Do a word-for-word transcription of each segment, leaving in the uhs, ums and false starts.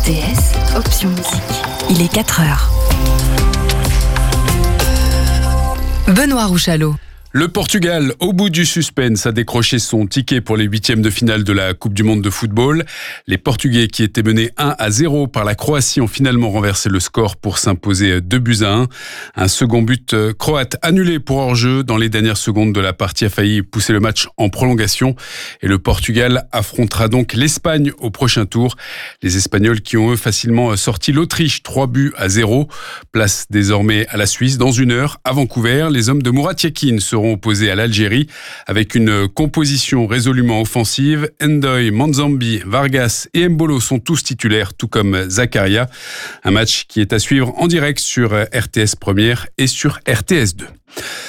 T S, option musique. Il est quatre heures. Benoît Rouchalot. Le Portugal, au bout du suspense, a décroché son ticket pour les huitièmes de finale de la Coupe du Monde de football. Les Portugais, qui étaient menés un à zéro par la Croatie, ont finalement renversé le score pour s'imposer deux buts à un. Un second but croate annulé pour hors-jeu dans les dernières secondes de la partie a failli pousser le match en prolongation. Et le Portugal affrontera donc l'Espagne au prochain tour. Les Espagnols qui ont eux facilement sorti l'Autriche, trois buts à zéro. Place désormais à la Suisse. Dans une heure, à Vancouver, les hommes de Murat Yakin seront opposés à l'Algérie avec une composition résolument offensive. Ndoye, Manzambi, Vargas et Mbolo sont tous titulaires, tout comme Zakaria. Un match qui est à suivre en direct sur R T S Première et sur R T S deux.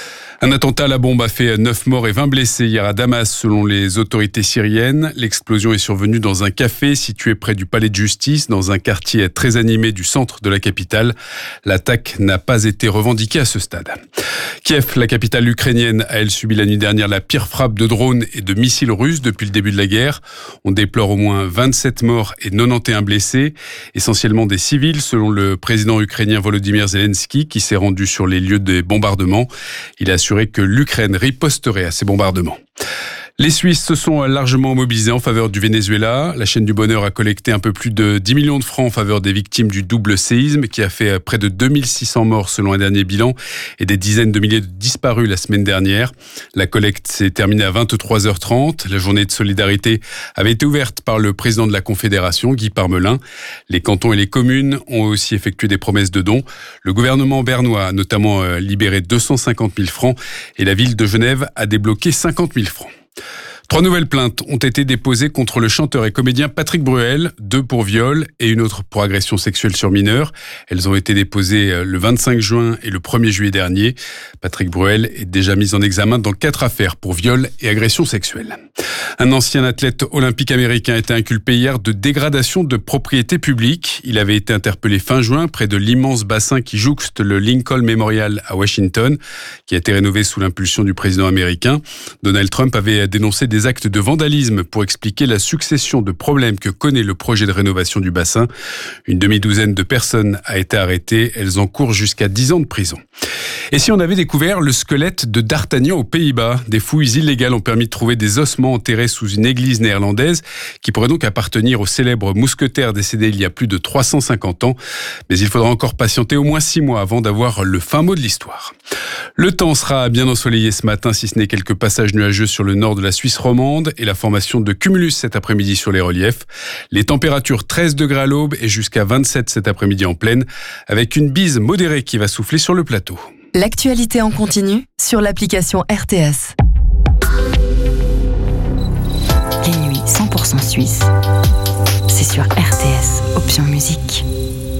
Un attentat à la bombe a fait neuf morts et vingt blessés hier à Damas, selon les autorités syriennes. L'explosion est survenue dans un café situé près du palais de justice, dans un quartier très animé du centre de la capitale. L'attaque n'a pas été revendiquée à ce stade. Kiev, la capitale ukrainienne, a elle subi la nuit dernière la pire frappe de drones et de missiles russes depuis le début de la guerre. On déplore au moins vingt-sept morts et quatre-vingt-onze blessés, essentiellement des civils, selon le président ukrainien Volodymyr Zelensky, qui s'est rendu sur les lieux des bombardements. Il a assuré que l'Ukraine riposterait à ces bombardements. Les Suisses se sont largement mobilisés en faveur du Venezuela. La chaîne du bonheur a collecté un peu plus de dix millions de francs en faveur des victimes du double séisme qui a fait près de deux mille six cents morts selon un dernier bilan et des dizaines de milliers de disparus la semaine dernière. La collecte s'est terminée à vingt-trois heures trente. La journée de solidarité avait été ouverte par le président de la Confédération, Guy Parmelin. Les cantons et les communes ont aussi effectué des promesses de dons. Le gouvernement bernois a notamment libéré deux cent cinquante mille francs et la ville de Genève a débloqué cinquante mille francs. Trois nouvelles plaintes ont été déposées contre le chanteur et comédien Patrick Bruel, deux pour viol et une autre pour agression sexuelle sur mineur. Elles ont été déposées le vingt-cinq juin et le premier juillet dernier. Patrick Bruel est déjà mis en examen dans quatre affaires pour viol et agression sexuelle. Un ancien athlète olympique américain a été inculpé hier de dégradation de propriété publique. Il avait été interpellé fin juin près de l'immense bassin qui jouxte le Lincoln Memorial à Washington, qui a été rénové sous l'impulsion du président américain. Donald Trump avait dénoncé des actes de vandalisme pour expliquer la succession de problèmes que connaît le projet de rénovation du bassin. Une demi-douzaine de personnes a été arrêtées. Elles encourent jusqu'à dix ans de prison. Et si on avait découvert le squelette de D'Artagnan aux Pays-Bas? Des fouilles illégales ont permis de trouver des ossements enterrés sous une église néerlandaise qui pourrait donc appartenir au célèbre mousquetaire décédé il y a plus de trois cent cinquante ans. Mais il faudra encore patienter au moins six mois avant d'avoir le fin mot de l'histoire. Le temps sera bien ensoleillé ce matin, si ce n'est quelques passages nuageux sur le nord de la Suisse romande et la formation de cumulus cet après-midi sur les reliefs. Les températures treize degrés à l'aube et jusqu'à vingt-sept cet après-midi en plaine, avec une bise modérée qui va souffler sur le plateau. L'actualité en continu sur l'application R T S. Les nuits cent pour cent suisse, c'est sur R T S, option musique.